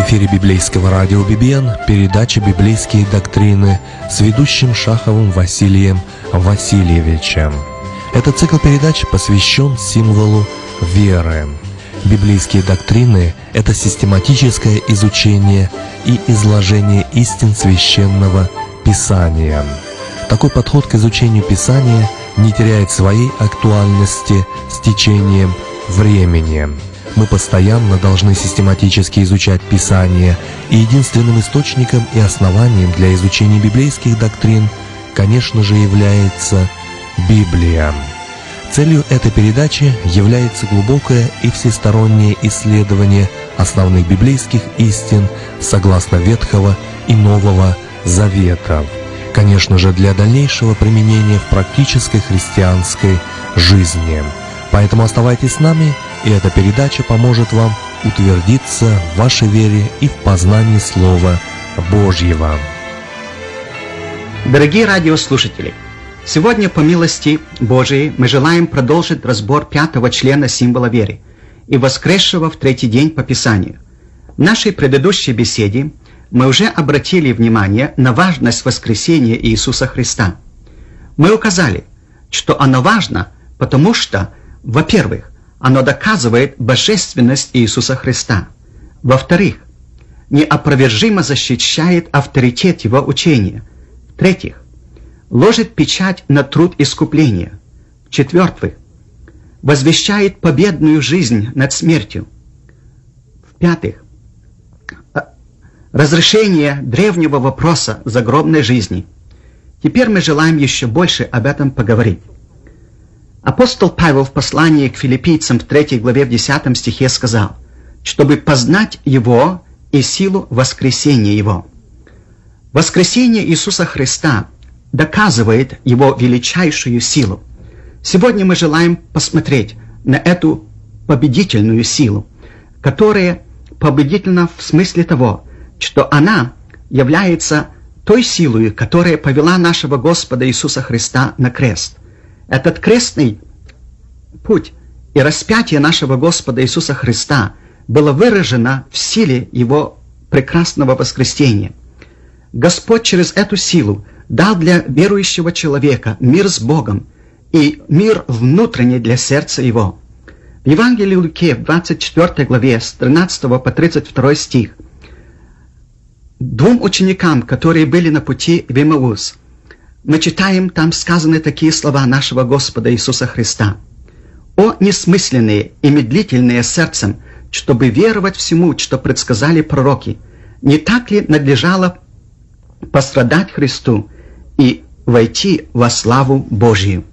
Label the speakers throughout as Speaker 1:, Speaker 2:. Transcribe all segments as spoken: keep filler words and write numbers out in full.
Speaker 1: эфире библейского радио би би эн передача «Библейские доктрины» с ведущим Шаховым Василием Васильевичем. Этот цикл передач посвящен символу веры. Библейские доктрины – это систематическое изучение и изложение истин Священного Писания. Такой подход к изучению Писания не теряет своей актуальности с течением времени. Мы постоянно должны систематически изучать Писание, и единственным источником и основанием для изучения библейских доктрин, конечно же, является Библия. Целью этой передачи является глубокое и всестороннее исследование основных библейских истин согласно Ветхого и Нового Завета, конечно же, для дальнейшего применения в практической христианской жизни. Поэтому оставайтесь с нами, и эта передача поможет вам утвердиться в вашей вере и в познании Слова Божьего.
Speaker 2: Дорогие радиослушатели, сегодня, по милости Божией, мы желаем продолжить разбор пятого члена символа веры и воскресшего в третий день по Писанию. В нашей предыдущей беседе мы уже обратили внимание на важность воскресения Иисуса Христа. Мы указали, что оно важно, потому что, во-первых, оно доказывает божественность Иисуса Христа. Во-вторых, неопровержимо защищает авторитет Его учения. В-третьих, ложит печать на труд искупления. В-четвертых, возвещает победную жизнь над смертью. В-пятых, разрешение древнего вопроса загробной жизни. Теперь мы желаем еще больше об этом поговорить. Апостол Павел в послании к филиппийцам в третьей главе в десятом стихе сказал, чтобы познать Его и силу воскресения Его. Воскресение Иисуса Христа доказывает Его величайшую силу. Сегодня мы желаем посмотреть на эту победительную силу, которая победительна в смысле того, что она является той силой, которая повела нашего Господа Иисуса Христа на крест. Этот крестный путь и распятие нашего Господа Иисуса Христа было выражено в силе Его прекрасного воскресения. Господь через эту силу дал для верующего человека мир с Богом и мир внутренний для сердца его. В Евангелии Луки в двадцать четвёртой главе с тринадцатого по тридцать второй стих двум ученикам, которые были на пути в Эмаус, мы читаем, там сказаны такие слова нашего Господа Иисуса Христа. «О несмысленные и медлительные сердцем, чтобы веровать всему, что предсказали пророки, не так ли надлежало пострадать Христу и войти во славу Божию?»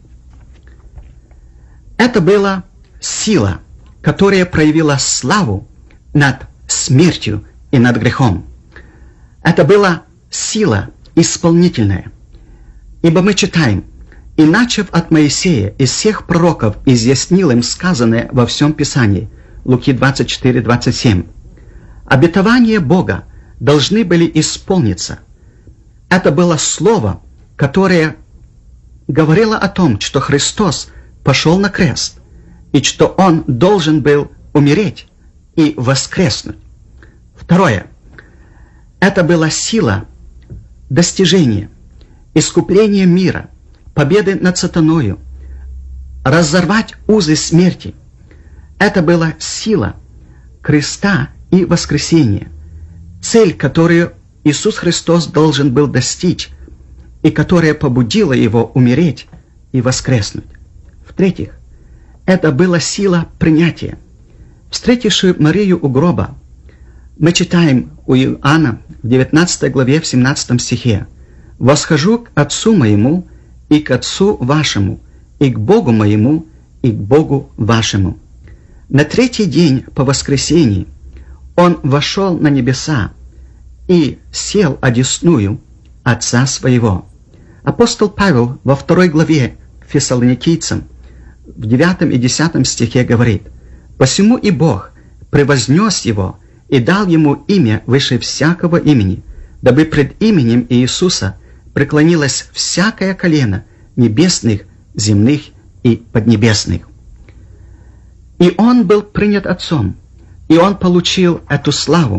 Speaker 2: Это была сила, которая проявила славу над смертью и над грехом. Это была сила исполнительная. Ибо мы читаем, «И, начав от Моисея, из всех пророков изъяснил им сказанное во всем Писании». Луки двадцать четыре двадцать семь. Обетования Бога должны были исполниться. Это было слово, которое говорило о том, что Христос пошел на крест, и что Он должен был умереть и воскреснуть. Второе. Это была сила достижения, искупления мира, победы над сатаною, разорвать узы смерти. Это была сила креста и воскресения, цель, которую Иисус Христос должен был достичь, и которая побудила Его умереть и воскреснуть. В-третьих, это была сила принятия. Встретивши Марию у гроба, мы читаем у Иоанна в девятнадцатой главе в семнадцатом стихе: «Восхожу к Отцу моему и к Отцу вашему, и к Богу моему, и к Богу вашему». На третий день по воскресении Он вошел на небеса и сел одесную Отца Своего. Апостол Павел во второй главе к Фессалоникийцам в девятом и десятом стихе говорит: «Посему и Бог превознес Его и дал Ему имя выше всякого имени, дабы пред именем Иисуса преклонилось всякое колено небесных, земных и поднебесных». И Он был принят Отцом, и Он получил эту славу,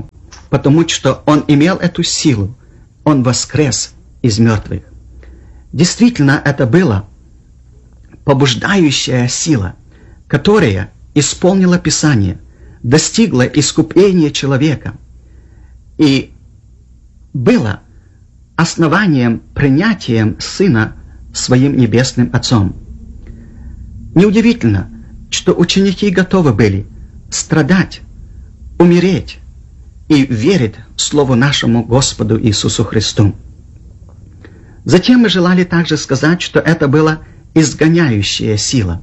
Speaker 2: потому что Он имел эту силу. Он воскрес из мертвых. Действительно, это была побуждающая сила, которая исполнила Писание, достигла искупления человека и была основанием, принятием Сына своим Небесным Отцом. Неудивительно, что ученики готовы были страдать, умереть и верить Слову нашему Господу Иисусу Христу. Затем мы желали также сказать, что это была изгоняющая сила.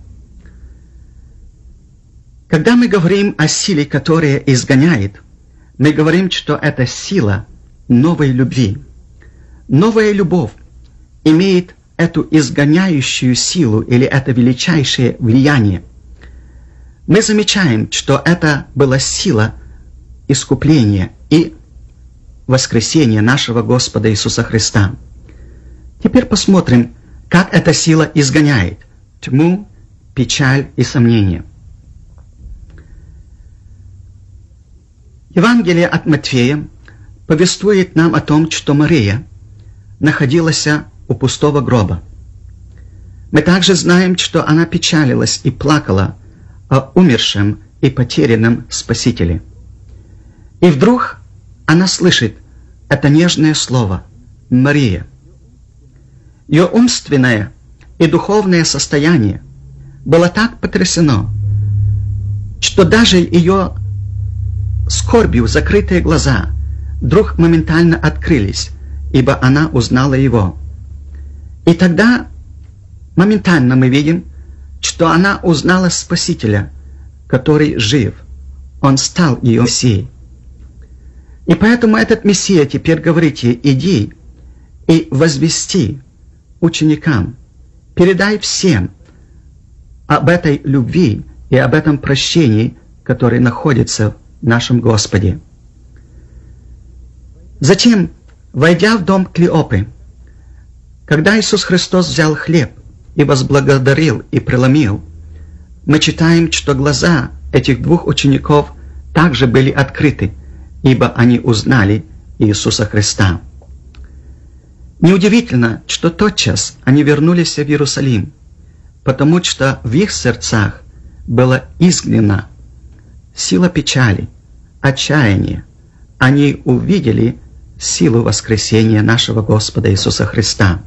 Speaker 2: Когда мы говорим о силе, которая изгоняет, мы говорим, что это сила новой любви. Новая любовь имеет эту изгоняющую силу или это величайшее влияние. Мы замечаем, что это была сила искупления и воскресения нашего Господа Иисуса Христа. Теперь посмотрим, как эта сила изгоняет тьму, печаль и сомнения. Евангелие от Матфея повествует нам о том, что Мария находилась у пустого гроба. Мы также знаем, что она печалилась и плакала о умершем и потерянном Спасителе. И вдруг она слышит это нежное слово «Мария». Ее умственное и духовное состояние было так потрясено, что даже ее скорбью закрытые глаза вдруг моментально открылись, ибо она узнала его. И тогда моментально мы видим, что она узнала Спасителя, который жив. Он стал ее Мессией. И поэтому этот Мессия теперь говорит ей: иди и возвести ученикам, передай всем об этой любви и об этом прощении, которое находится в нашем Господе. Затем, войдя в дом Клеопы, когда Иисус Христос взял хлеб и возблагодарил и преломил, мы читаем, что глаза этих двух учеников также были открыты, ибо они узнали Иисуса Христа. Неудивительно, что тотчас они вернулись в Иерусалим, потому что в их сердцах была изгнана сила печали, отчаяния. Они увидели силу воскресения нашего Господа Иисуса Христа.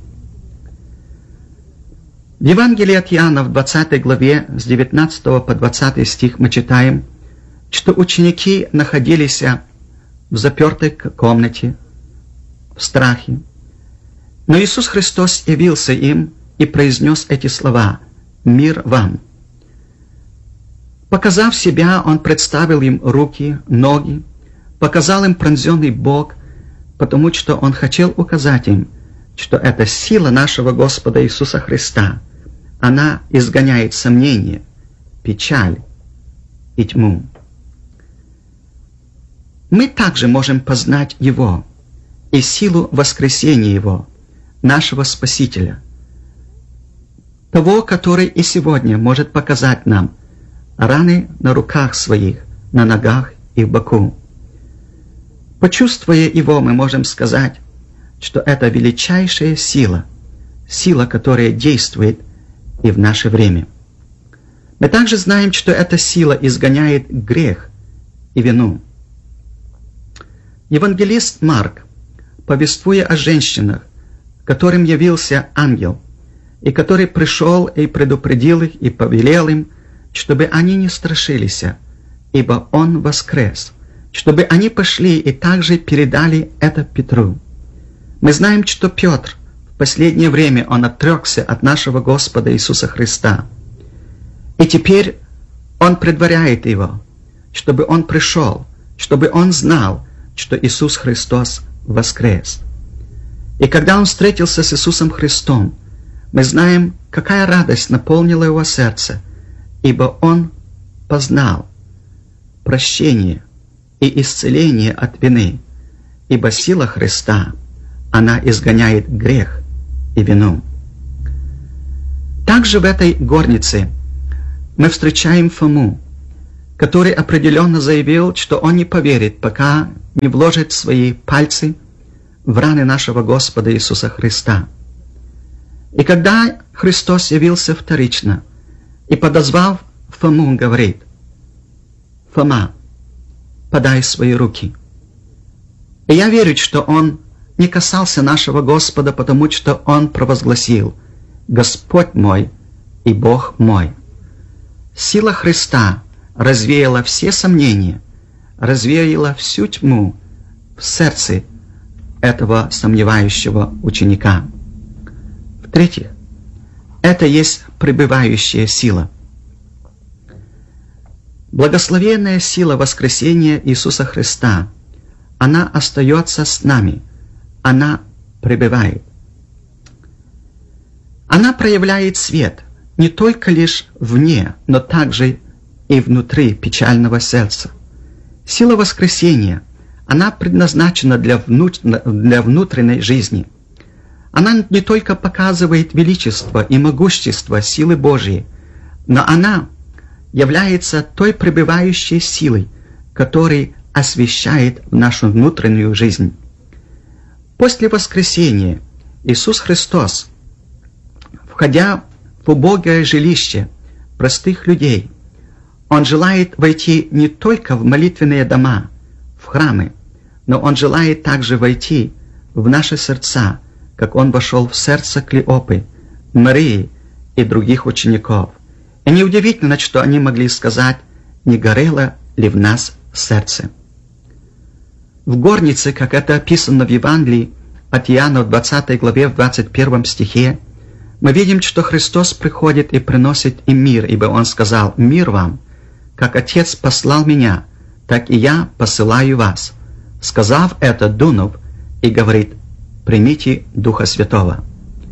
Speaker 2: В Евангелии от Иоанна в двадцатой главе с девятнадцатого по двадцатый стих мы читаем, что ученики находились в запертой комнате, в страхе. Но Иисус Христос явился им и произнес эти слова: «Мир вам». Показав себя, Он представил им руки, ноги, показал им пронзенный бок, потому что Он хотел указать им, что эта сила нашего Господа Иисуса Христа, она изгоняет сомнения, печаль и тьму. Мы также можем познать Его и силу воскресения Его, нашего Спасителя, того, который и сегодня может показать нам раны на руках своих, на ногах и в боку. Почувствуя Его, мы можем сказать, что это величайшая сила, сила, которая действует и в наше время. Мы также знаем, что эта сила изгоняет грех и вину. Евангелист Марк, повествуя о женщинах, которым явился ангел, и который пришел и предупредил их, и повелел им, чтобы они не страшились, ибо Он воскрес, чтобы они пошли и также передали это Петру. Мы знаем, что Петр в последнее время он отрекся от нашего Господа Иисуса Христа. И теперь он предваряет его, чтобы он пришел, чтобы он знал, что Иисус Христос воскрес. И когда он встретился с Иисусом Христом, мы знаем, какая радость наполнила его сердце, ибо он познал прощение и исцеление от вины, ибо сила Христа, она изгоняет грех и вину. Также в этой горнице мы встречаем Фому, который определенно заявил, что он не поверит, пока не вложит свои пальцы в раны нашего Господа Иисуса Христа. И когда Христос явился вторично и, подозвав Фому, говорит: «Фома, подай свои руки». И я верю, что он не касался нашего Господа, потому что он провозгласил: «Господь мой и Бог мой». Сила Христа развеяла все сомнения, развеяла всю тьму в сердце этого сомневающего ученика. В-третьих, это есть пребывающая сила. Благословенная сила воскресения Иисуса Христа, она остается с нами, она пребывает. Она проявляет свет не только лишь вне, но также и внутри печального сердца. Сила воскресения, она предназначена для, внут... для внутренней жизни. Она не только показывает величество и могущество силы Божьей, но она является той пребывающей силой, которая освещает нашу внутреннюю жизнь. После воскресения Иисус Христос, входя в убогое жилище простых людей, Он желает войти не только в молитвенные дома, в храмы, но Он желает также войти в наши сердца, как Он вошел в сердце Клеопы, Марии и других учеников. И неудивительно, что они могли сказать: «Не горело ли в нас сердце?» В горнице, как это описано в Евангелии от Иоанна в двадцатой главе, в двадцать первом стихе, мы видим, что Христос приходит и приносит им мир, ибо Он сказал: «Мир вам, как Отец послал Меня, так и Я посылаю вас». Сказав это, дунув, и говорит: «Примите Духа Святого».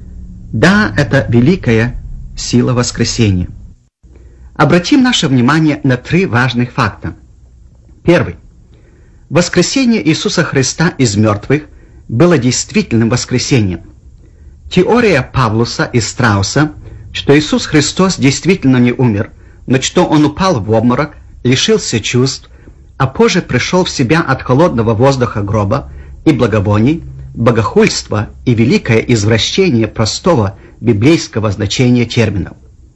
Speaker 2: Да, это великая сила воскресения. Обратим наше внимание на три важных факта. Первый. Воскресение Иисуса Христа из мертвых было действительным воскресением. Теория Павлуса и Страуса, что Иисус Христос действительно не умер, но что Он упал в обморок, лишился чувств, а позже пришел в себя от холодного воздуха гроба и благовоний, богохульство и великое извращение простого библейского значения терминов.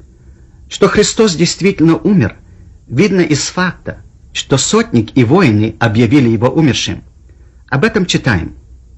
Speaker 2: Что Христос действительно умер, видно из факта, что сотник и воины объявили Его умершим. Об этом читаем.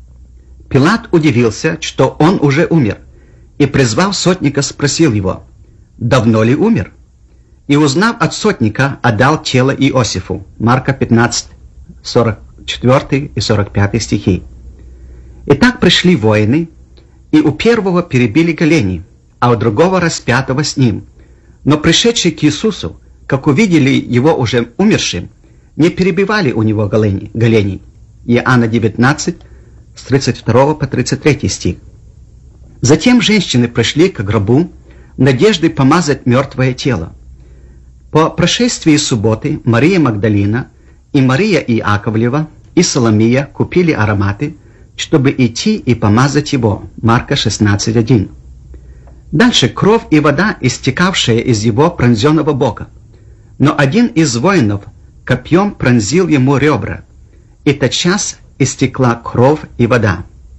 Speaker 2: Пилат удивился, что Он уже умер, и, призвав сотника, спросил его: «Давно ли умер?» И, узнав от сотника, отдал тело Иосифу. Марка пятнадцать, сорок четвёртый и сорок пятый стихи. Итак, пришли воины, и у первого перебили голени, а у другого распятого с ним. Но пришедшие к Иисусу, как увидели Его уже умершим, не перебивали у Него голени. голени. Иоанна девятнадцать, с тридцать второго по тридцать третий стих. Затем женщины пришли к гробу в надежде помазать мертвое тело. По прошествии субботы Мария Магдалина и Мария Иаковлева и Соломия купили ароматы, чтобы идти и помазать Его. Марка шестнадцать один. Дальше кровь и вода, истекавшая из Его пронзенного бока. Но один из воинов копьем пронзил Ему ребра, и тотчас истекла кровь и вода.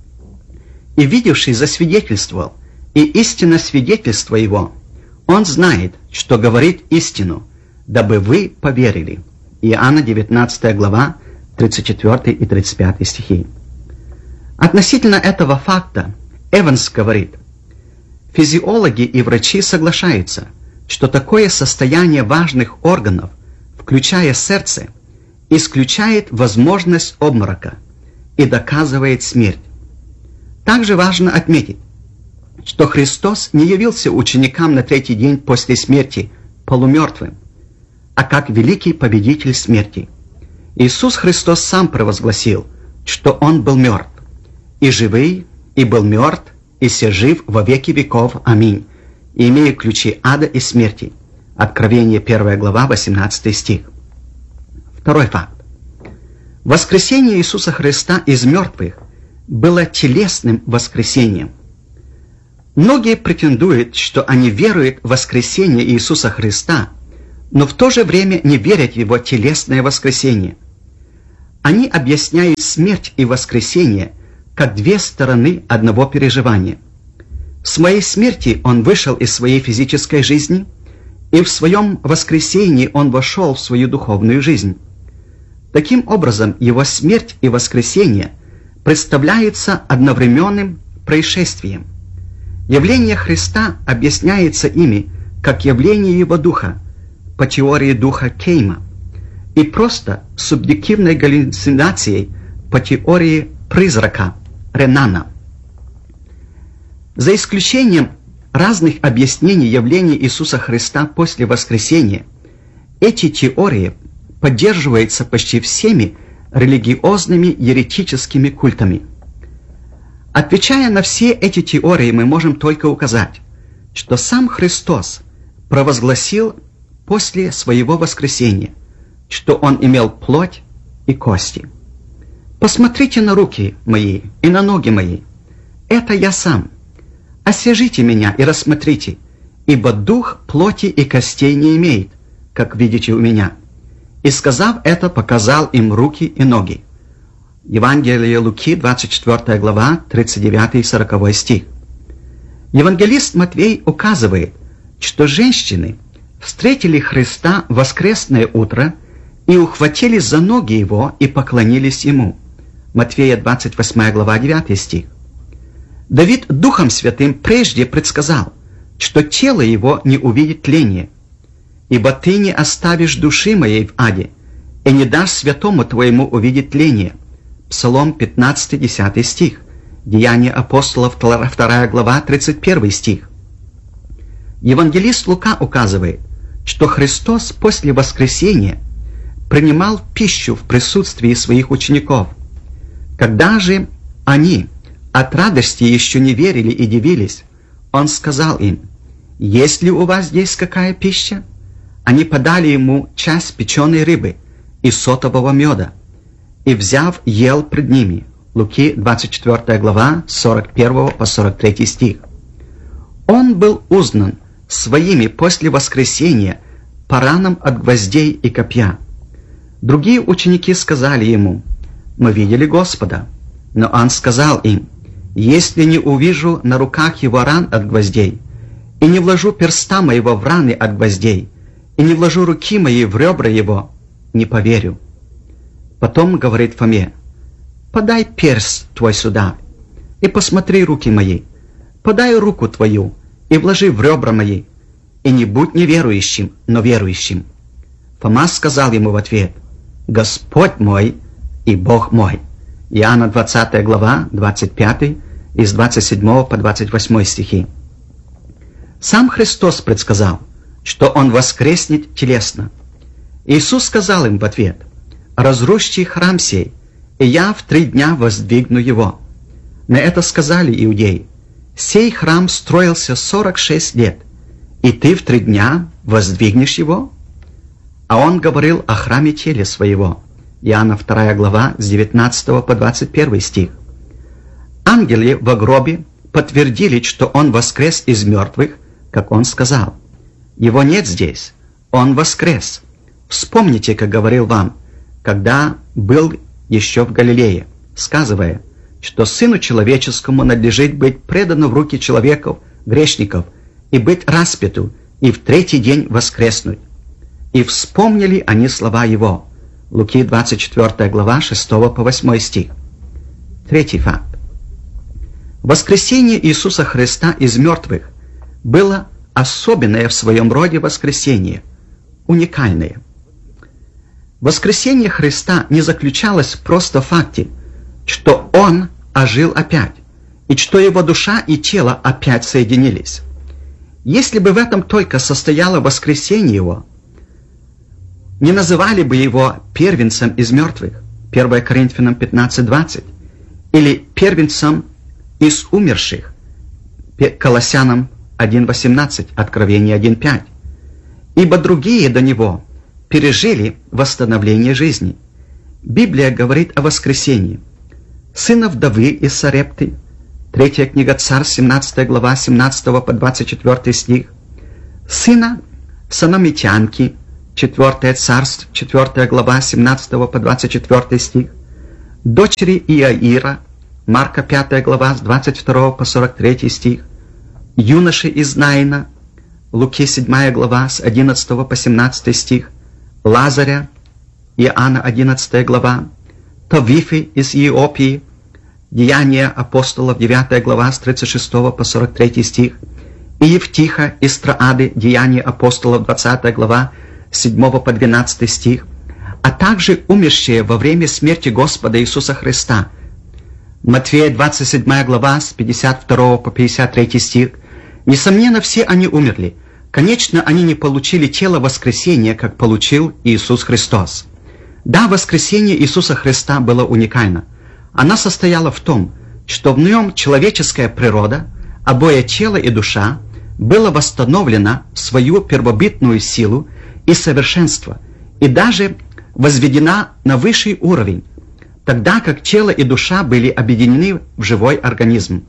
Speaker 2: И видевший засвидетельствовал, и истинно свидетельство Его. Он знает, что говорит истину, дабы вы поверили. Иоанна девятнадцатая глава, тридцать четвёртый и тридцать пятый стихи. Относительно этого факта Эванс говорит: физиологи и врачи соглашаются, что такое состояние важных органов, включая сердце, исключает возможность обморока и доказывает смерть. Также важно отметить, что Христос не явился ученикам на третий день после смерти полумертвым, а как великий победитель смерти. Иисус Христос сам провозгласил, что Он был мертв, и живый, и был мертв, и се жив во веки веков. Аминь. И имея ключи ада и смерти. Откровение первая глава, восемнадцатый стих. Второй факт. Воскресение Иисуса Христа из мертвых было телесным воскресением. Многие претендуют, что они веруют в воскресение Иисуса Христа, но в то же время не верят в Его телесное воскресение. Они объясняют смерть и воскресение как две стороны одного переживания. В своей смерти Он вышел из своей физической жизни, и в своем воскресении Он вошел в свою духовную жизнь. Таким образом, Его смерть и воскресение представляются одновременным происшествием. Явление Христа объясняется ими как явление Его Духа по теории Духа Кейма и просто субъективной галлюцинацией по теории призрака Ренана. За исключением разных объяснений явления Иисуса Христа после воскресения, эти теории поддерживаются почти всеми религиозными еретическими культами. Отвечая на все эти теории, мы можем только указать, что сам Христос провозгласил после своего воскресения, что Он имел плоть и кости. «Посмотрите на руки мои и на ноги мои. Это я сам. Освежите меня и рассмотрите, ибо дух плоти и костей не имеет, как видите у меня». И, сказав это, показал им руки и ноги. Евангелие Луки, двадцать четвёртая глава, тридцать девятый и сороковой стих. Евангелист Матвей указывает, что женщины встретили Христа в воскресное утро и ухватились за ноги Его и поклонились Ему. Матфея, двадцать восьмая глава, девятый стих. Давид Духом Святым прежде предсказал, что тело его не увидит тления. «Ибо ты не оставишь души моей в аде, и не дашь святому твоему увидеть тление». Псалом пятнадцатый, десятый стих. Деяния апостолов, вторая глава, тридцать первый стих. Евангелист Лука указывает, что Христос после воскресения принимал пищу в присутствии своих учеников. Когда же они от радости еще не верили и дивились, Он сказал им: «Есть ли у вас здесь какая пища?» Они подали Ему часть печеной рыбы и сотового меда, и, взяв, ел пред ними. Луки, двадцать четвёртая глава, с сорок первого по сорок третий стих. Он был узнан своими после воскресения по ранам от гвоздей и копья. Другие ученики сказали Ему: «Мы видели Господа». Но Он сказал им: «Если не увижу на руках Его ран от гвоздей, и не вложу перста моего в раны от гвоздей, и не вложу руки мои в ребра Его, не поверю». Потом говорит Фоме: «Подай перст твой сюда, и посмотри руки мои, подай руку твою, и вложи в ребра мои, и не будь неверующим, но верующим». Фома сказал ему в ответ: «Господь мой и Бог мой». Иоанна двадцатая глава, двадцать пятый, и с двадцать седьмого по двадцать восьмой стихи. Сам Христос предсказал, что Он воскреснет телесно. Иисус сказал им в ответ: «Разрушьте храм сей, и я в три дня воздвигну его». На это сказали иудеи: «Сей храм строился сорок шесть лет, и ты в три дня воздвигнешь его?» А Он говорил о храме теле своего. Иоанна вторая глава, с девятнадцатого по двадцать первый стих. Ангелы во гробе подтвердили, что Он воскрес из мертвых, как Он сказал. Его нет здесь, Он воскрес. Вспомните, как говорил вам, когда был еще в Галилее, сказывая, что Сыну Человеческому надлежит быть предану в руки человеков, грешников, и быть распяту, и в третий день воскреснуть. И вспомнили они слова Его. Луки двадцать четвёртая глава, шестого по восьмой стих. Третий факт. Воскресение Иисуса Христа из мертвых было особенное в своем роде воскресение, уникальное. Воскресение Христа не заключалось просто в факте, что Он ожил опять, и что Его душа и тело опять соединились. Если бы в этом только состояло воскресение Его, не называли бы Его первенцем из мертвых, первое Коринфянам пятнадцать двадцать, или первенцем из умерших, Колоссянам один восемнадцать, Откровение один пять, ибо другие до Него пережили восстановление жизни. Библия говорит о воскресении. Сына вдовы из Сарепты, третья книга Царств, семнадцатая глава, семнадцатого по двадцать четвёртый стих, сына Саномитянки, четвёртое Царств, четвёртая глава, семнадцатого по двадцать четвёртый стих, дочери Иаира, Марка пятая глава, с двадцать второго по сорок третий стих, юноши из Наина, Луки седьмая глава, с одиннадцатого по семнадцатый стих, Лазаря, Иоанна одиннадцатая глава, Тавифы из Иопии, Деяния апостолов, девятая глава, с тридцать шестого по сорок третий стих, и Евтиха из Троады, Деяния апостолов, двадцатая глава, с седьмого по двенадцатый стих, а также умершие во время смерти Господа Иисуса Христа. Матфея двадцать седьмая глава, с пятьдесят второго по пятьдесят третий стих. Несомненно, все они умерли. Конечно, они не получили тело воскресения, как получил Иисус Христос. Да, воскресение Иисуса Христа было уникально. Оно состояло в том, что в нем человеческая природа, обои тело и душа, было восстановлено в свою первобытную силу и совершенство, и даже возведена на высший уровень, тогда как тело и душа были объединены в живой организм.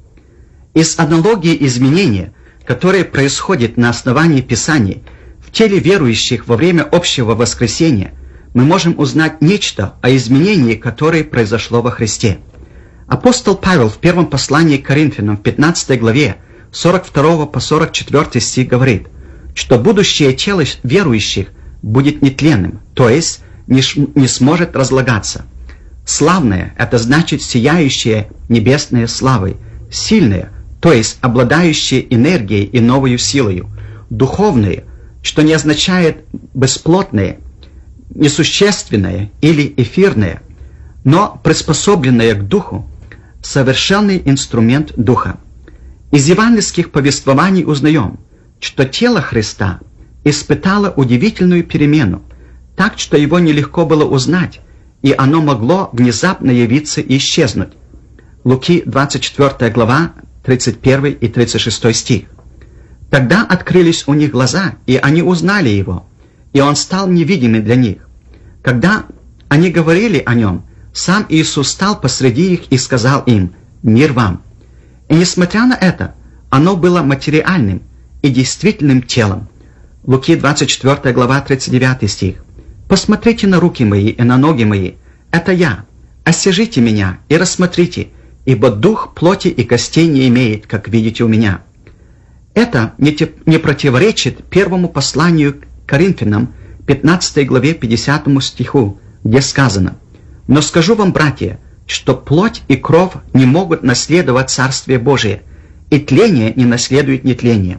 Speaker 2: Из аналогии изменения, которые происходят на основании Писаний в теле верующих во время общего воскресения, мы можем узнать нечто о изменении, которое произошло во Христе. Апостол Павел в первом послании к Коринфянам в пятнадцатой главе сорок второго по сорок четвёртый стих говорит, что будущее тело верующих будет нетленным, то есть не, не сможет разлагаться. Славное – это значит сияющее небесной славой, сильное, то есть обладающее энергией и новою силою, духовное, что не означает бесплотное, несущественное или эфирное, но приспособленное к духу, совершенный инструмент духа. Из евангельских повествований узнаем, что тело Христа испытало удивительную перемену, так что его нелегко было узнать, и оно могло внезапно явиться и исчезнуть. Луки двадцать четвёртая глава, тридцать первый и тридцать шестой стих. Тогда открылись у них глаза, и они узнали его, и он стал невидимым для них. Когда они говорили о нем, сам Иисус стал посреди их и сказал им: «Мир вам». И несмотря на это, оно было материальным и действительным телом. Луки двадцать четвёртая глава, тридцать девятый стих. «Посмотрите на руки мои и на ноги мои, это я, осяжите меня и рассмотрите, ибо дух плоти и костей не имеет, как видите у меня». Это не, те, не противоречит первому посланию к Коринфянам, пятнадцатой главе, пятидесятому стиху, где сказано: «Но скажу вам, братья, что плоть и кровь не могут наследовать Царствие Божие, и тление не наследует нетление».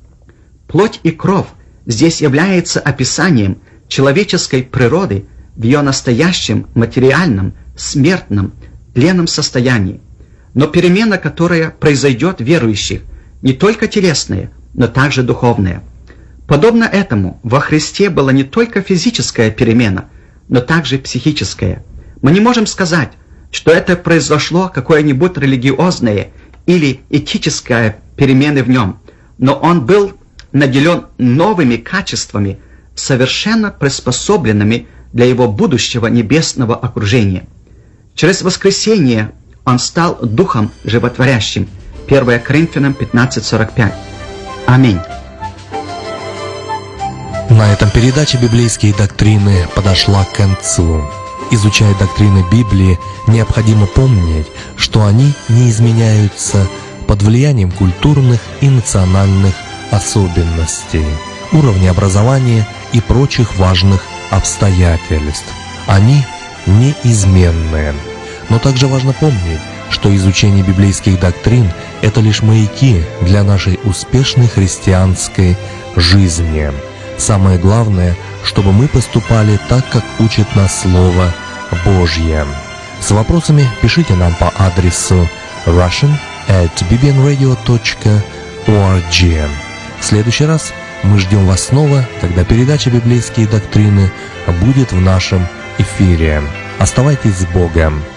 Speaker 2: Плоть и кровь здесь является описанием человеческой природы в ее настоящем материальном, смертном, тленном состоянии. Но перемена, которая произойдет в верующих, не только телесная, но также духовная. Подобно этому, во Христе была не только физическая перемена, но также психическая. Мы не можем сказать, что это произошло какое-нибудь религиозное или этическое перемены в нем, но он был наделен новыми качествами, совершенно приспособленными для его будущего небесного окружения. Через воскресение он стал Духом Животворящим. первое Коринфянам пятнадцать сорок пять. Аминь.
Speaker 1: На этом передача «Библейские доктрины» подошла к концу. Изучая доктрины Библии, необходимо помнить, что они не изменяются под влиянием культурных и национальных особенностей, уровня образования и прочих важных обстоятельств. Они неизменны. Но также важно помнить, что изучение библейских доктрин – это лишь маяки для нашей успешной христианской жизни. Самое главное, чтобы мы поступали так, как учит нас Слово Божье. С вопросами пишите нам по адресу russian at bbnradio dot org. В следующий раз мы ждем вас снова, когда передача «Библейские доктрины» будет в нашем эфире. Оставайтесь с Богом!